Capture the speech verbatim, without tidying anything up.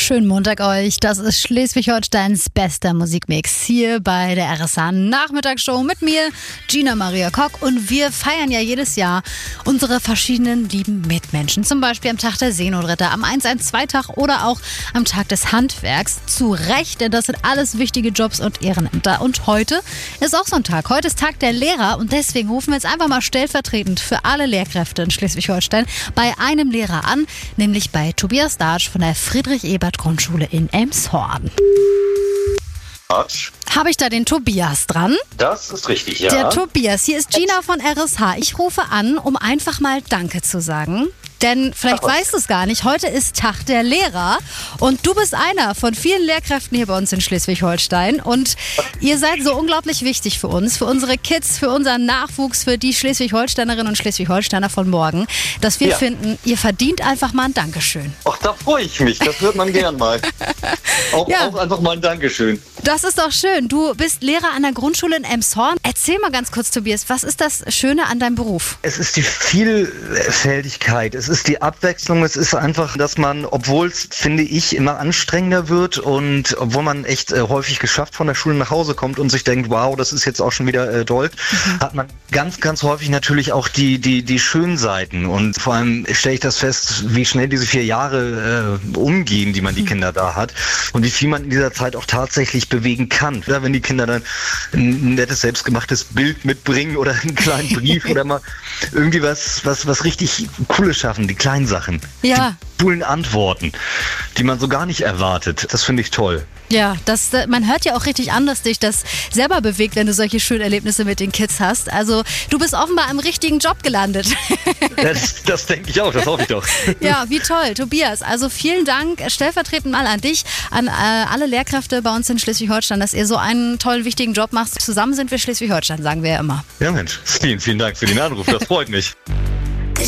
Schönen Montag euch. Das ist Schleswig-Holsteins bester Musikmix hier bei der R S H Nachmittagsshow mit mir, Gina Maria Kock. Und wir feiern ja jedes Jahr unsere verschiedenen lieben Mitmenschen. Zum Beispiel am Tag der Seenotretter, am eins eins zwei Tag oder auch am Tag des Handwerks. Zu Recht, denn das sind alles wichtige Jobs und Ehrenämter. Und heute ist auch so ein Tag. Heute ist Tag der Lehrer und deswegen rufen wir jetzt einfach mal stellvertretend für alle Lehrkräfte in Schleswig-Holstein bei einem Lehrer an, nämlich bei Tobias Dartsch von der Friedrich-Ebert-Grundschule in Elmshorn. Habe ich da den Tobias dran? Das ist richtig, ja. Der Tobias, hier ist Gina von R S H. Ich rufe an, um einfach mal Danke zu sagen. Denn vielleicht Ach, weißt du es gar nicht, heute ist Tag der Lehrer und du bist einer von vielen Lehrkräften hier bei uns in Schleswig-Holstein und ihr seid so unglaublich wichtig für uns, für unsere Kids, für unseren Nachwuchs, für die Schleswig-Holsteinerinnen und Schleswig-Holsteiner von morgen, dass wir Ja. finden, ihr verdient einfach mal ein Dankeschön. Ach, da freue ich mich. Das hört man gern mal. Auch, Ja. auch einfach mal ein Dankeschön. Das ist doch schön. Du bist Lehrer an der Grundschule in Elmshorn. Erzähl mal ganz kurz, Tobias, was ist das Schöne an deinem Beruf? Es ist die Vielfältigkeit, es ist die Abwechslung, es ist einfach, dass man, obwohl es, finde ich, immer anstrengender wird und obwohl man echt äh, häufig geschafft von der Schule nach Hause kommt und sich denkt, wow, das ist jetzt auch schon wieder äh, doll, mhm. hat man ganz, ganz häufig natürlich auch die, die, die schönen Seiten und vor allem stelle ich das fest, wie schnell diese vier Jahre äh, umgehen, die man die Kinder da hat und wie viel man in dieser Zeit auch tatsächlich bewegen kann. Ja, wenn die Kinder dann ein nettes, selbstgemachtes Bild mitbringen oder einen kleinen Brief oder mal irgendwie was, was, was richtig Cooles schaffen, die kleinen Sachen. Ja. Die coolen Antworten, die man so gar nicht erwartet. Das finde ich toll. Ja, das, man hört ja auch richtig an, dass dich das selber bewegt, wenn du solche schönen Erlebnisse mit den Kids hast. Also du bist offenbar im richtigen Job gelandet. Das, das denke ich auch, das hoffe ich doch. Ja, wie toll, Tobias. Also vielen Dank stellvertretend mal an dich, an äh, alle Lehrkräfte bei uns in Schleswig-Holstein, dass ihr so einen tollen, wichtigen Job macht. Zusammen sind wir Schleswig-Holstein, sagen wir ja immer. Ja Mensch, vielen, vielen Dank für den Anruf, das freut mich.